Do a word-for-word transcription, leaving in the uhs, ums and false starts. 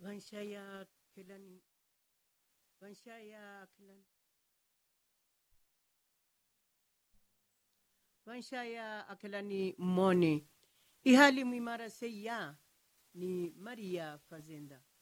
Vanshaya Kilani. Vanshaya Kilani. Vanshaya Akilani Moni. Ihali Mwimara Seya ni Maria Fazenda.